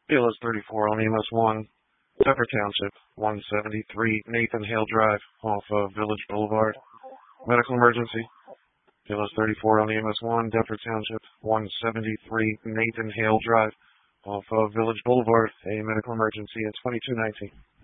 BLS 34 on EMS 1, Pepper Township, 173 Nathan Hale Drive, off of Village Boulevard. Medical emergency. BLS 34 on EMS 1, Deptford Township, 173 Nathan Hale Drive, off of Village Boulevard. A medical emergency at 2219.